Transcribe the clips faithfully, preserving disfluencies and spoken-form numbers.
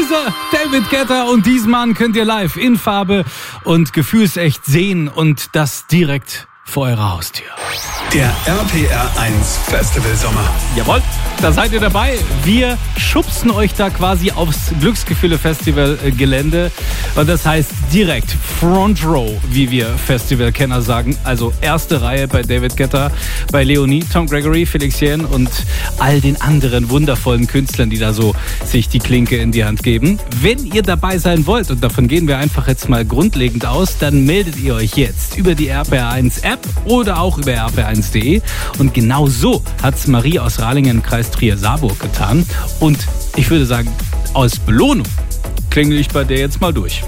Dieser David Guetta und diesen Mann könnt ihr live in Farbe und gefühlsecht sehen und das direkt vor eurer Haustür. Der R P R eins Festival Sommer. Jawohl, da seid ihr dabei. Wir schubsen euch da quasi aufs Glücksgefühle-Festival-Gelände. Und das heißt direkt Front Row, wie wir Festivalkenner sagen. Also erste Reihe bei David Guetta, bei Leonie, Tom Gregory, Felix Jähn und all den anderen wundervollen Künstlern, die da so sich die Klinke in die Hand geben. Wenn ihr dabei sein wollt, und davon gehen wir einfach jetzt mal grundlegend aus, dann meldet ihr euch jetzt über die R P R eins App oder auch über r p r eins punkt d e. Und genau so hat's Marie aus Ralingen im Kreis Trier-Saarburg getan. Und ich würde sagen, aus Belohnung klingel ich bei der jetzt mal durch.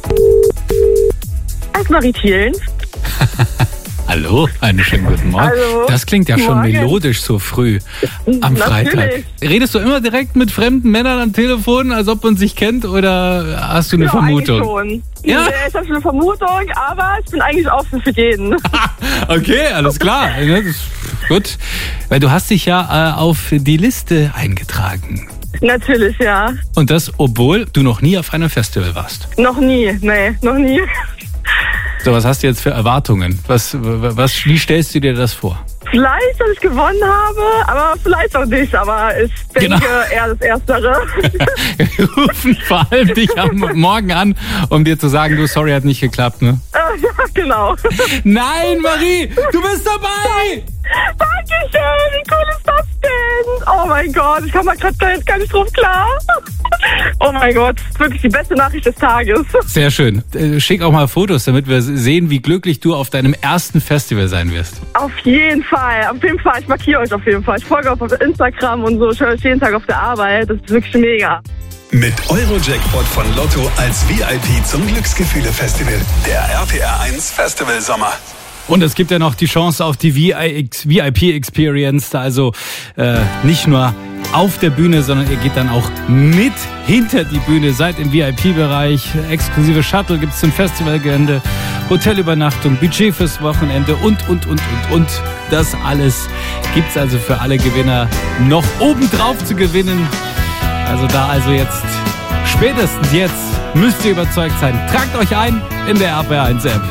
Als Marie Thielen. Hallo, einen schönen guten Morgen. Hallo. Das klingt ja schon Morgen. melodisch so früh am Natürlich. Freitag. Redest du immer direkt mit fremden Männern am Telefon, als ob man sich kennt, oder hast du eine ja, Vermutung? Schon. Ja? Nee, ich habe schon eine Vermutung, aber ich bin eigentlich offen für jeden. Okay, alles klar. Das ist gut. Weil du hast dich ja äh, auf die Liste eingetragen. Natürlich, ja. Und das, obwohl du noch nie auf einem Festival warst. Noch nie, nee, noch nie. So, was hast du jetzt für Erwartungen? Was, was, wie stellst du dir das vor? Vielleicht, dass ich gewonnen habe, aber vielleicht auch nicht. Aber ich denke Genau. eher das Erstere. Wir rufen vor allem dich am Morgen an, um dir zu sagen, du, sorry, hat nicht geklappt, ne? Äh, ja, genau. Nein, Marie, du bist dabei! Dankeschön, wie cool ist das denn? Oh mein Gar ich komme mal gerade gar nicht, gar nicht drauf klar. Oh mein Gott, das ist wirklich die beste Nachricht des Tages. Sehr schön. Äh, Schick auch mal Fotos, damit wir sehen, wie glücklich du auf deinem ersten Festival sein wirst. Auf jeden Fall, auf jeden Fall. Ich markiere euch auf jeden Fall. Ich folge auf Instagram und so. Ich höre euch jeden Tag auf der Arbeit. Das ist wirklich mega. Mit Euro-Jackpot von Lotto als V I P zum Glücksgefühle-Festival. Der R P R eins Festival Sommer. Und es gibt ja noch die Chance auf die V I P-Experience, also äh, nicht nur auf der Bühne, sondern ihr geht dann auch mit hinter die Bühne, seid im V I P-Bereich, exklusive Shuttle gibt's zum Festivalgelände, Hotelübernachtung, Budget fürs Wochenende und, und, und, und, und. Das alles gibt's also für alle Gewinner noch obendrauf zu gewinnen. Also da also jetzt, spätestens jetzt, müsst ihr überzeugt sein. Tragt euch ein in der R P R eins App.